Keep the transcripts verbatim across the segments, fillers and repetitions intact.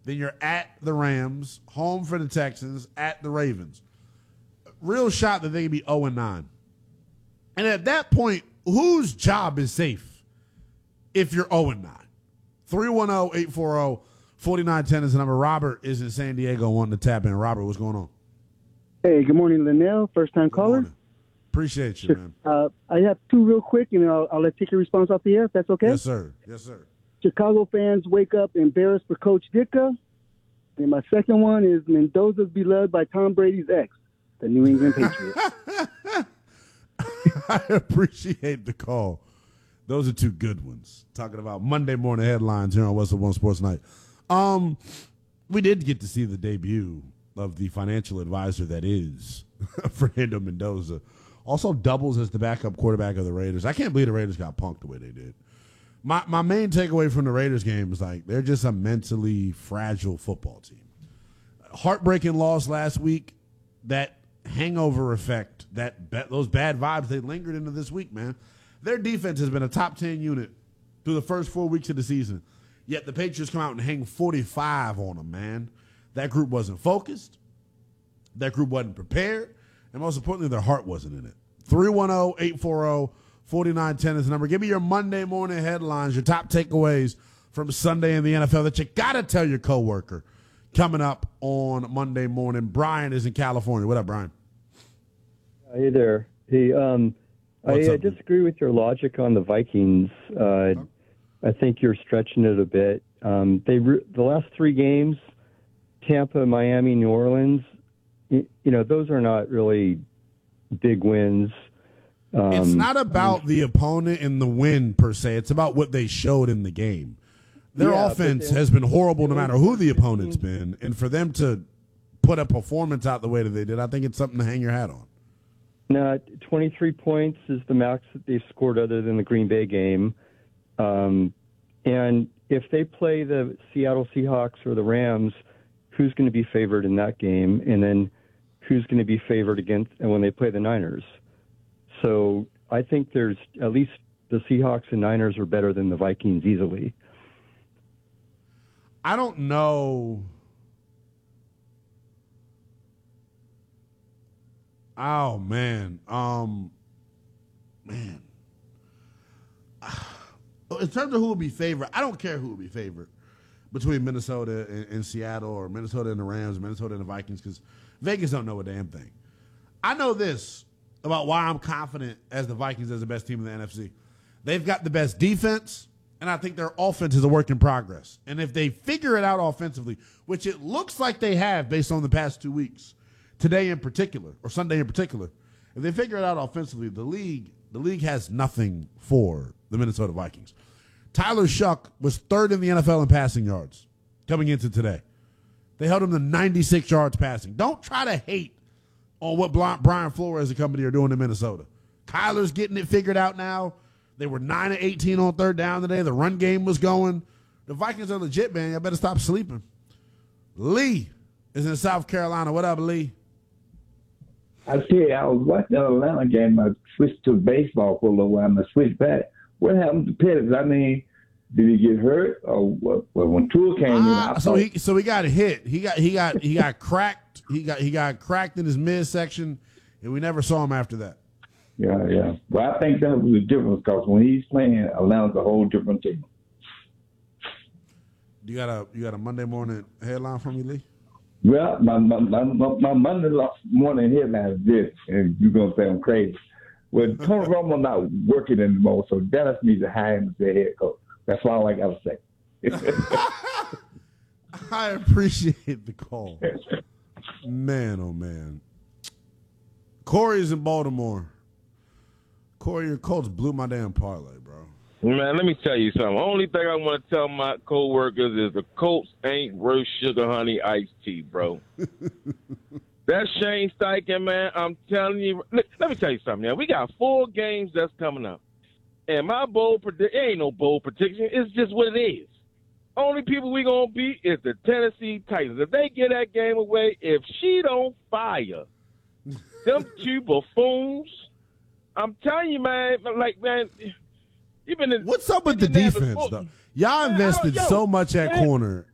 Then you're at the Rams, home for the Texans, at the Ravens. Real shot that they can be oh and nine. And at that point, whose job is safe if you're oh and nine? three one zero, eight four zero, four nine one zero is the number. Robert is in San Diego wanting to tap in. Robert, what's going on? Hey, good morning, Linnell. First-time caller. Morning. Appreciate you, man. Uh, I have two real quick, and I'll, I'll let take your response off the air, if that's okay? Yes, sir. Yes, sir. Chicago fans wake up embarrassed for Coach Ditka. And my second one is Mendoza's beloved by Tom Brady's ex, the New England Patriots. I appreciate the call. Those are two good ones. Talking about Monday morning headlines here on Westwood One Sports Night. Um, we did get to see the debut of the financial advisor that is Fernando Mendoza. Also doubles as the backup quarterback of the Raiders. I can't believe the Raiders got punked the way they did. My my main takeaway from the Raiders game is like they're just a mentally fragile football team. Heartbreaking loss last week. That hangover effect, that those bad vibes, they lingered into this week, man. Their defense has been a top ten unit through the first four weeks of the season. Yet the Patriots come out and hang forty-five on them, man. That group wasn't focused. That group wasn't prepared. And most importantly, their heart wasn't in it. three one zero, eight four zero, four nine one zero is the number. Give me your Monday morning headlines, your top takeaways from Sunday in the N F L that you got to tell your coworker coming up on Monday morning. Brian is in California. What up, Brian? Hey there. Hey, um, I, What's I up, dude? disagree with your logic on the Vikings. Uh, I think you're stretching it a bit. Um, they re- the last three games, Tampa, Miami, New Orleans, you, you know, those are not really big wins. Um, It's not about the opponent and the win per se. It's about what they showed in the game. Their Yeah, offense but- has been horrible no matter who the opponent's been. And for them to put a performance out the way that they did, I think it's something to hang your hat on. No, twenty-three points is the max that they've scored other than the Green Bay game. Um, and if they play the Seattle Seahawks or the Rams, who's going to be favored in that game? And then who's going to be favored against and when they play the Niners? So I think there's at least the Seahawks and Niners are better than the Vikings easily. I don't know. Oh man, um, man. In terms of who will be favored, I don't care who will be favored between Minnesota and, and Seattle, or Minnesota and the Rams, Minnesota and the Vikings, because Vegas don't know a damn thing. I know this about why I'm confident as the Vikings as the best team in the N F C. They've got the best defense, and I think their offense is a work in progress. And if they figure it out offensively, which it looks like they have based on the past two weeks, today in particular, or Sunday in particular, if they figure it out offensively, the league the league has nothing for the Minnesota Vikings. Tyler Shuck was third in the N F L in passing yards coming into today. They held him to ninety-six yards passing. Don't try to hate on what Brian Flores and company are doing in Minnesota. Kyler's getting it figured out now. They were nine of eighteen on third down today. The run game was going. The Vikings are legit, man. Y'all better stop sleeping. Lee is in South Carolina. What up, Lee? I see. I was watching the Atlanta game. I switched to baseball for a little while. I switched back. What happened to Pettis? I mean, did he get hurt or what? Well, when Tua came in, Uh, I so thought, he so he got hit. He got he got he got cracked. He got he got cracked in his midsection, and we never saw him after that. yeah, yeah. Well, I think that was the difference because when he's playing, Atlanta's a whole different team. You got a you got a Monday morning headline from me, Lee? Well, my my my, my Monday morning headline is this, and you're gonna say I'm crazy. Well, Tony Romo not working anymore, so Dallas needs to hire him as their head coach. That's all I gotta say. I appreciate the call. Man, oh man. Corey's in Baltimore. Corey, your Colts blew my damn parlay, bro. Man, let me tell you something. Only thing I want to tell my coworkers is the Colts ain't worth sugar honey iced tea, bro. That Shane Steichen, man, I'm telling you. Let, let me tell you something. Now we got four games that's coming up, and my bold prediction ain't no bold prediction. It's just what it is. Only people we gonna beat is the Tennessee Titans. If they get that game away, if she don't fire them two buffoons, I'm telling you, man. Like, man. What's up with the defense, though? Y'all invested so much at corner,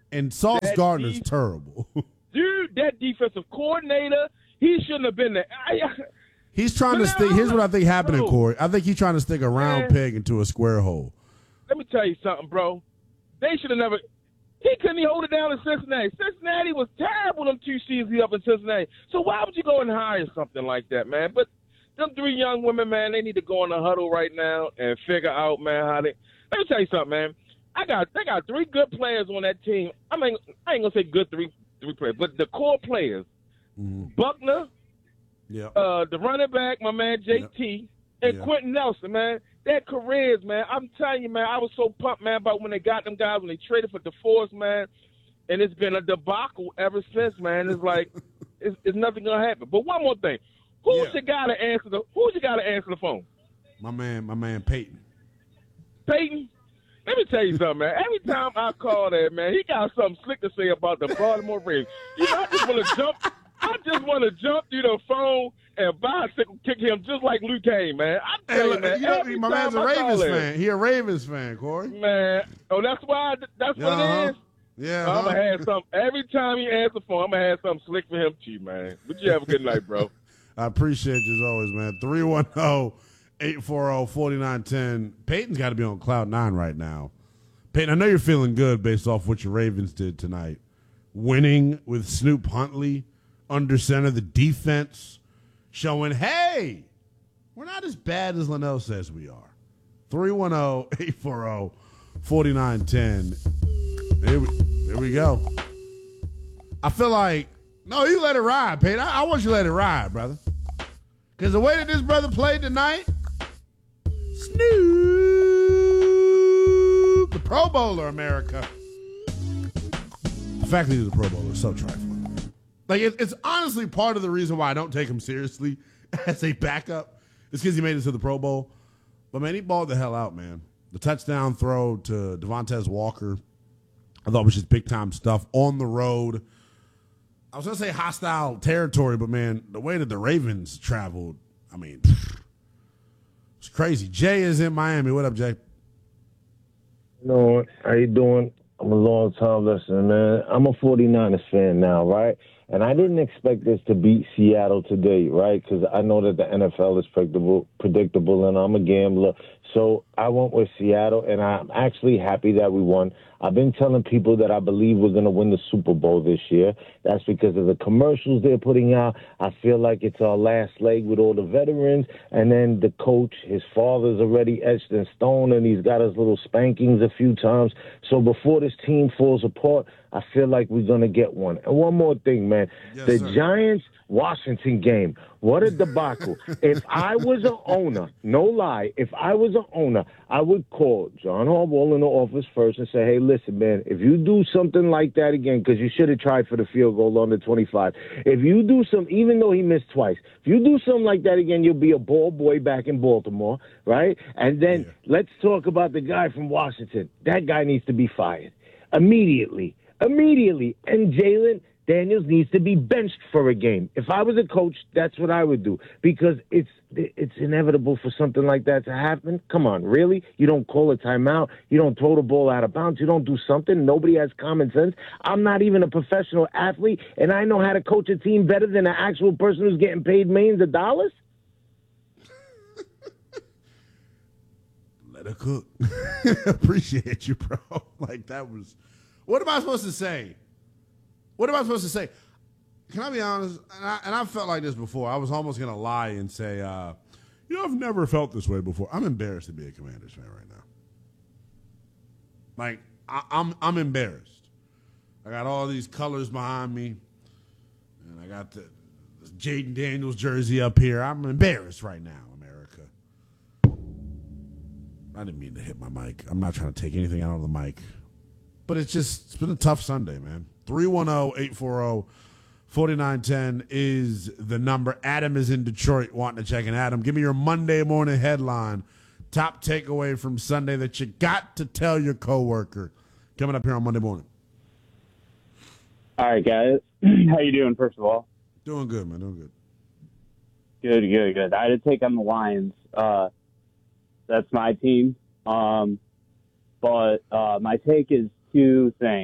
And Sauce That Gardner's def- terrible. Dude, that defensive coordinator, he shouldn't have been there. I, He's trying to But stick. now- Here's what I think happened in Bro. Corey. I think he's trying to stick a round Man. peg into a square hole. let me tell you something, bro. They should have never. He couldn't even hold it down in Cincinnati. Cincinnati was terrible them two seasons he up in Cincinnati. So why would you go and hire something like that, man? But them three young women, man, they need to go in the huddle right now and figure out, man, how they. Let me tell you something, man. I got they got three good players on that team. I mean, I ain't gonna say good three three players, but the core players, Mhm. Buckner, Yeah. uh, the running back, my man J T, and Yeah. Quentin Nelson, man. Their careers, man. I'm telling you, man, I was so pumped, man, about when they got them guys, when they traded for DeForest, man. And it's been a debacle ever since, man. It's like, it's, it's nothing going to happen. But one more thing. Who's Yeah. your guy to answer the, who's your guy to answer the phone? My man, my man Peyton. Peyton? Let me tell you something, man. Every time I call that, man, he got something slick to say about the Baltimore Ravens. You know, I just want to jump. I just want to jump through the phone and bicycle kick him just like Luke Kane, man. I'm Hey, telling look, you, man. you know, every my man's a time I call Ravens that, fan. He a Ravens fan, Corey. Man, oh, that's why. That's what Uh-huh. it is. Yeah. I'm huh? gonna have some every time he answers the phone. I'm gonna have something slick for him too, man. But you have a good night, bro. I appreciate you as always, man. three one zero, eight four zero, four nine one zero. Peyton's got to be on cloud nine right now. Peyton, I know you're feeling good based off what your Ravens did tonight. Winning with Snoop Huntley under center, the defense showing, hey, we're not as bad as Linnell says we are. three one zero, eight four zero, four nine one zero. There we, there we go. I feel like, no, you let it ride, Peyton. I, I want you to let it ride, brother. Because the way that this brother played tonight, Snoop, the Pro Bowler, America. The fact that he's a Pro Bowler is so trifling. Like, it, it's honestly part of the reason why I don't take him seriously as a backup. It's because he made it to the Pro Bowl. But, man, he balled the hell out, man. The touchdown throw to Devontae Walker, I thought was just big-time stuff on the road. I was going to say hostile territory, but, man, the way that the Ravens traveled, I mean, it's crazy. Jay is in Miami. What up, Jay? You know, how you doing? I'm a long-time listener, man. I'm a 49ers fan now, right? And I didn't expect this to beat Seattle today, right? Because I know that the N F L is predictable, predictable, and I'm a gambler. So I went with Seattle, and I'm actually happy that we won. I've been telling people that I believe we're going to win the Super Bowl this year. That's because of the commercials they're putting out. I feel like it's our last leg with all the veterans. And then the coach, his father's already etched in stone, and he's got his little spankings a few times. So before this team falls apart, I feel like we're going to get one. And one more thing, man. Yes, the sir. Giants-Washington game, what a debacle. If I was an owner, no lie, if I was an owner, I would call John Harbaugh in the office first and say, hey, listen, man, if you do something like that again, because you should have tried for the field goal on the twenty-five, if you do some, even though he missed twice, if you do something like that again, you'll be a ball boy back in Baltimore, right? And then Yeah. let's talk about the guy from Washington. That guy needs to be fired immediately. Immediately. And Jalen Daniels needs to be benched for a game. If I was a coach, that's what I would do, because it's it's inevitable for something like that to happen. Come on, really? You don't call a timeout. You don't throw the ball out of bounds. You don't do something. Nobody has common sense. I'm not even a professional athlete, and I know how to coach a team better than an actual person who's getting paid millions of dollars. Let her cook. Appreciate you, bro. Like, that was, what am I supposed to say? What am I supposed to say? Can I be honest? And I, and I felt like this before. I was almost going to lie and say, uh, you know, I've never felt this way before. I'm embarrassed to be a Commanders fan right now. Like, I, I'm I'm embarrassed. I got all these colors behind me, and I got the, the Jaden Daniels jersey up here. I'm embarrassed right now, America. I didn't mean to hit my mic. I'm not trying to take anything out of the mic. But it's just, it's been a tough Sunday, man. three one zero, eight four zero, four nine one zero is the number. Adam is in Detroit wanting to check in. Adam, give me your Monday morning headline. Top takeaway from Sunday that you got to tell your coworker. Coming up here on Monday morning. All right, guys. How you doing, first of all? Doing good, man. Doing good. Good, good, good. I had to take on the Lions. Uh, that's my team. Um, but uh, my take is two things.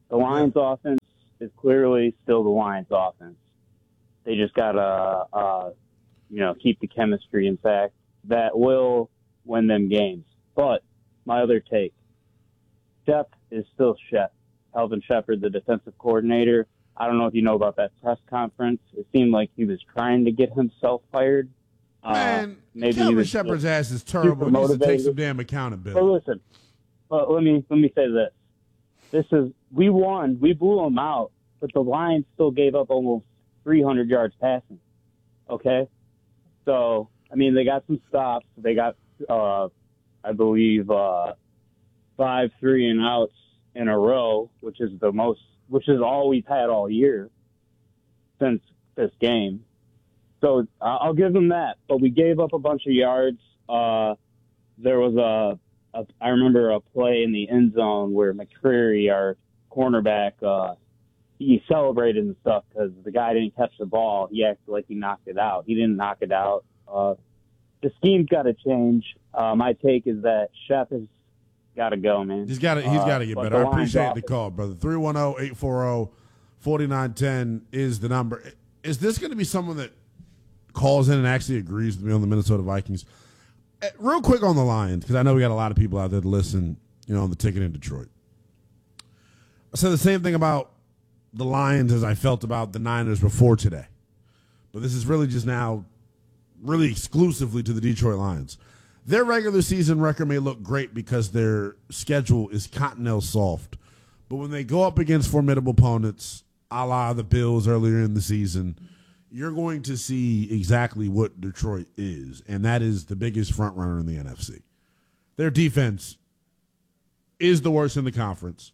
The Lions yeah. offense is clearly still the Lions offense. They just got to, uh, you know, keep the chemistry intact. That will win them games. But my other take, Shep is still Shep. Kelvin Shepard, the defensive coordinator. I don't know if you know about that press conference. It seemed like he was trying to get himself fired. Man, uh, maybe Kelvin Shepard's ass is terrible. He needs to take some damn accountability. But listen, but let me let me say this. This is we won. We blew them out, but the Lions still gave up almost three hundred yards passing. Okay? So, I mean, they got some stops. They got, uh, I believe, uh, five three and outs in a row, which is the most, which is all we've had all year since this game. So I'll give them that. But we gave up a bunch of yards. Uh, there was a, a, I remember a play in the end zone where McCreary, our cornerback, uh, he celebrated and stuff because the guy didn't catch the ball. He acted like he knocked it out. He didn't knock it out. Uh, the scheme's got to change. Uh, my take is that Shep has got to go, man. He's got to. He's got to get uh, better. I appreciate the call, brother. three one zero, eight four zero, four nine one zero is the number. Is this going to be someone that calls in and actually agrees with me on the Minnesota Vikings? Uh, real quick on the Lions, because I know we got a lot of people out there to listen, you know, on the ticket in Detroit. I said the same thing about the Lions as I felt about the Niners before today. But this is really just now really exclusively to the Detroit Lions. Their regular season record may look great because their schedule is continental soft. But when they go up against formidable opponents, a la the Bills earlier in the season, you're going to see exactly what Detroit is, and that is the biggest front runner in the N F C. Their defense is the worst in the conference.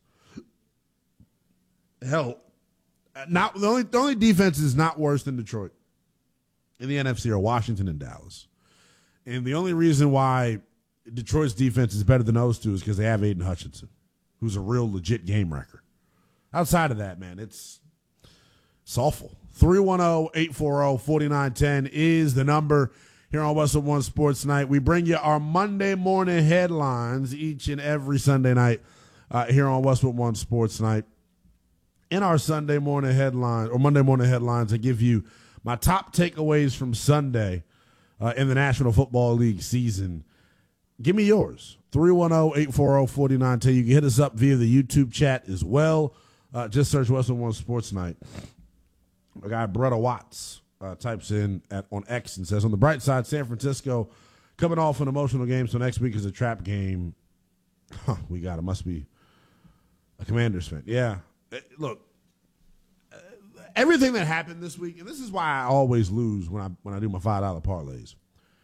Hell, not the only the only defense is not worse than Detroit in the N F C are Washington and Dallas. And the only reason why Detroit's defense is better than those two is because they have Aiden Hutchinson, who's a real legit game wrecker. Outside of that, man, it's, it's awful. three one zero, eight four zero, four nine one zero is the number here on Westwood One Sports Tonight. We bring you our Monday morning headlines each and every Sunday night uh, here on Westwood One Sports Tonight. In our Sunday morning headlines or Monday morning headlines, I give you my top takeaways from Sunday uh, in the National Football League season. Give me yours. three one zero, eight four zero, four nine one zero. You can hit us up via the YouTube chat as well. Uh, just search Westwood One Sports Night. A guy, Bretta Watts, uh, types in at, on X and says, on the bright side, San Francisco coming off an emotional game, so next week is a trap game. Huh, we got it. Must be a Commanders fan. Yeah. Look, uh, everything that happened this week, and this is why I always lose when I when I do my five dollar parlays.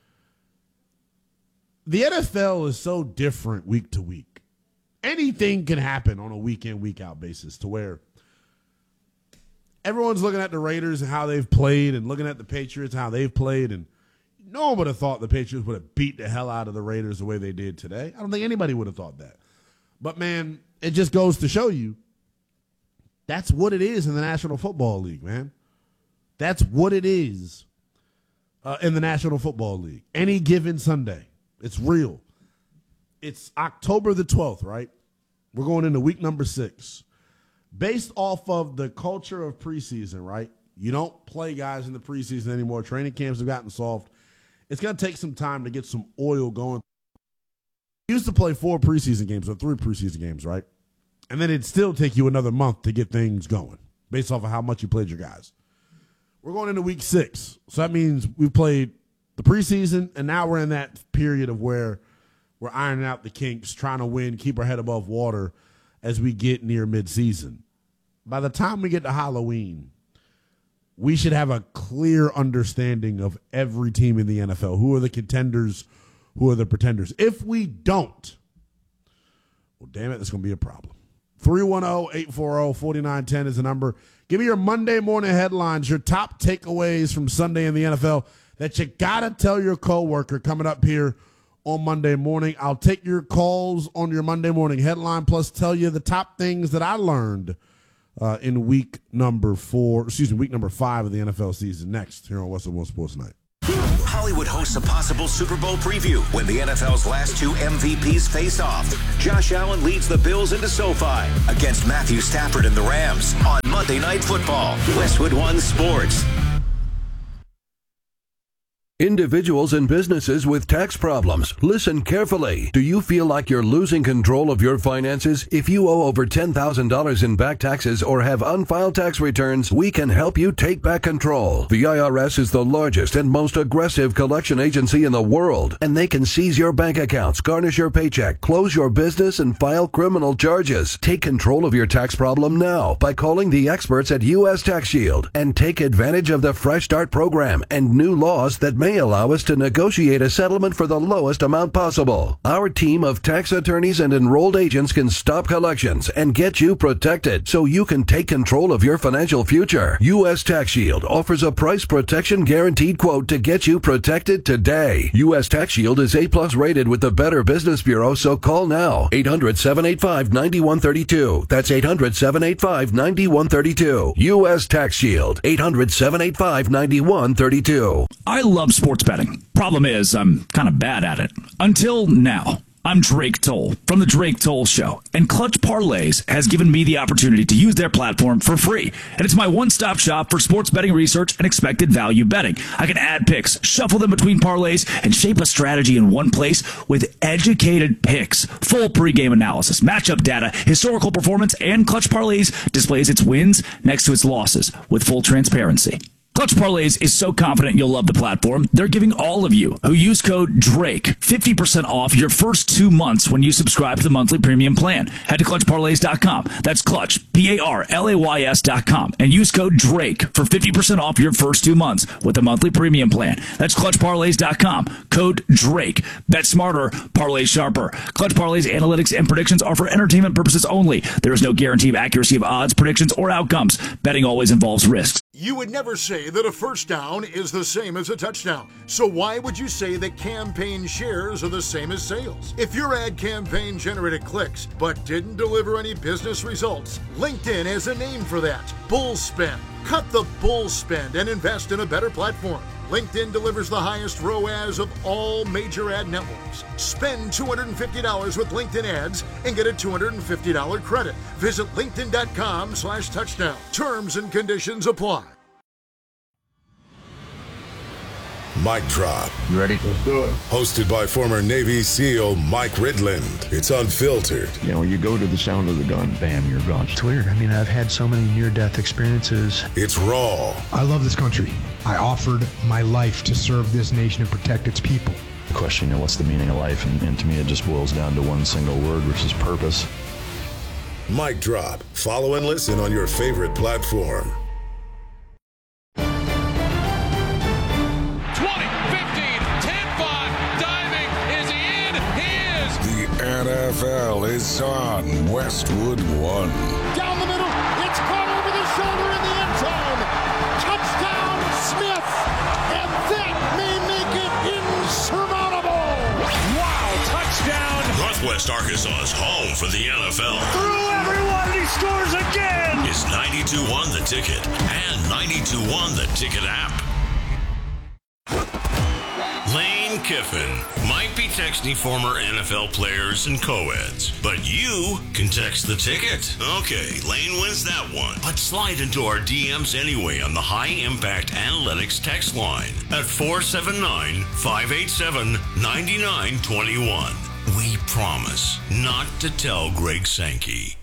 The N F L is so different week to week. Anything can happen on a week in, week out basis to where everyone's looking at the Raiders and how they've played and looking at the Patriots, how they've played, and no one would have thought the Patriots would have beat the hell out of the Raiders the way they did today. I don't think anybody would have thought that. But, man, it just goes to show you that's what it is in the National Football League, man. That's what it is uh, in the National Football League. Any given Sunday. It's real. It's October the twelfth, right? We're going into week number six. Based off of the culture of preseason, right? You don't play guys in the preseason anymore. Training camps have gotten soft. It's going to take some time to get some oil going. You used to play four preseason games or three preseason games, right? And then it'd still take you another month to get things going based off of how much you played your guys. We're going into week six. So that means we've played the preseason, and now we're in that period of where we're ironing out the kinks, trying to win, keep our head above water as we get near midseason. By the time we get to Halloween, we should have a clear understanding of every team in the N F L. Who are the contenders? Who are the pretenders? If we don't, well, damn it, that's going to be a problem. three one zero, eight four zero, four nine one zero is the number. Give me your Monday morning headlines, your top takeaways from Sunday in the N F L that you got to tell your coworker coming up here on Monday morning. I'll take your calls on your Monday morning headline, plus tell you the top things that I learned uh, in week number four, excuse me, week number five of the N F L season next here on Westwood One Sports Night. Hollywood hosts a possible Super Bowl preview when the N F L's last two M V Ps face off. Josh Allen leads the Bills into SoFi against Matthew Stafford and the Rams on Monday Night Football. Westwood One Sports. Individuals and businesses with tax problems, listen carefully. Do you feel like you're losing control of your finances? If you owe over ten thousand dollars in back taxes or have unfiled tax returns, we can help you take back control. The I R S is the largest and most aggressive collection agency in the world, and they can seize your bank accounts, garnish your paycheck, close your business, and file criminal charges. Take control of your tax problem now by calling the experts at U S Tax Shield and take advantage of the Fresh Start program and new laws that may allow us to negotiate a settlement for the lowest amount possible. Our team of tax attorneys and enrolled agents can stop collections and get you protected so you can take control of your financial future. U S Tax Shield offers a price protection guaranteed quote to get you protected today. U S Tax Shield is A plus rated with the Better Business Bureau, so call now. eight hundred, seven eight five, nine one three two. That's eight hundred, seven eight five, nine one three two. U S Tax Shield. eight hundred, seven eight five, nine one three two. I love sports betting. Problem is, I'm kind of bad at it. Until now. I'm Drake Toll from The Drake Toll Show, and Clutch Parlays has given me the opportunity to use their platform for free. And it's my one-stop shop for sports betting research and expected value betting. I can add picks, shuffle them between parlays, and shape a strategy in one place with educated picks, full pregame analysis, matchup data, historical performance, and Clutch Parlays displays its wins next to its losses with full transparency. Clutch Parlays is so confident you'll love the platform, they're giving all of you who use code DRAKE fifty percent off your first two months when you subscribe to the monthly premium plan. Head to clutch parlays dot com. That's Clutch, P A R L A Y S dot com, and use code DRAKE for fifty percent off your first two months with the monthly premium plan. That's clutch parlays dot com. Code DRAKE. Bet smarter, parlay sharper. Clutch Parlays analytics and predictions are for entertainment purposes only. There is no guarantee of accuracy of odds, predictions, or outcomes. Betting always involves risks. You would never say that a first down is the same as a touchdown. So why would you say that campaign shares are the same as sales? If your ad campaign generated clicks but didn't deliver any business results, LinkedIn has a name for that. Bull spend. Cut the bull spend and invest in a better platform. LinkedIn delivers the highest R O A S of all major ad networks. Spend two hundred fifty dollars with LinkedIn ads and get a two hundred fifty dollars credit. Visit linkedin.com slash touchdown. Terms and conditions apply. Mic Drop. You ready? Let's do it. Hosted by former Navy SEAL Mike Ridland. It's unfiltered. You know, you go to the sound of the gun, bam, you're gone. It's weird. I mean, I've had so many near-death experiences. It's raw. I love this country. I offered my life to serve this nation and protect its people. The question, you know, what's the meaning of life? And, and to me, it just boils down to one single word, which is purpose. Mic Drop. Follow and listen on your favorite platform. N F L is on Westwood One. Down the middle, it's caught over the shoulder in the end zone. Touchdown, Smith, and that may make it insurmountable. Wow, touchdown. Northwest Arkansas's home for the N F L. Through everyone, he scores again. It's ninety-two one The Ticket and ninety-two one The Ticket app. Lane Kiffin might be texting former N F L players and co-eds, but you can text the ticket. Okay, Lane wins that one. But slide into our D Ms anyway on the High Impact Analytics text line at four seven nine, five eight seven, nine nine two one. We promise not to tell Greg Sankey.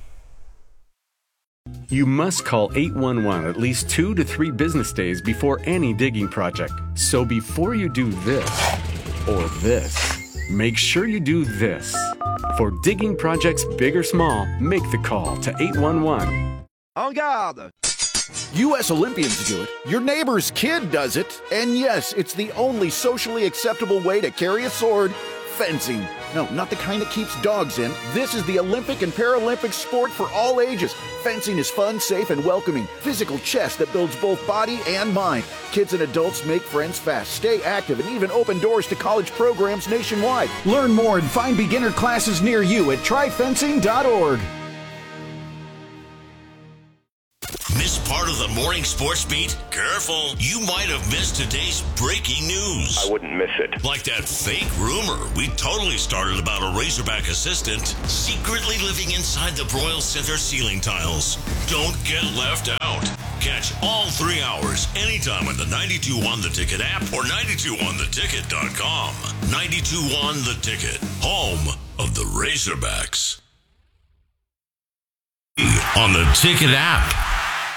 You must call eight one one at least two to three business days before any digging project. So before you do this or this, make sure you do this. For digging projects big or small, make the call to eight one one. En garde! U S Olympians do it, your neighbor's kid does it, and yes, it's the only socially acceptable way to carry a sword: fencing. No, not the kind that keeps dogs in. This is the Olympic and Paralympic sport for all ages. Fencing is fun, safe, and welcoming. Physical chess that builds both body and mind. Kids and adults make friends fast, stay active, and even open doors to college programs nationwide. Learn more and find beginner classes near you at try fencing dot org. This part of the morning sports beat? Careful. You might have missed today's breaking news. I wouldn't miss it. Like that fake rumor we totally started about a Razorback assistant secretly living inside the Broyle Center ceiling tiles. Don't get left out. Catch all three hours anytime on the ninety-two one The Ticket app or ninety-two one the ticket dot com. ninety-two one The Ticket, home of the Razorbacks. On the Ticket app.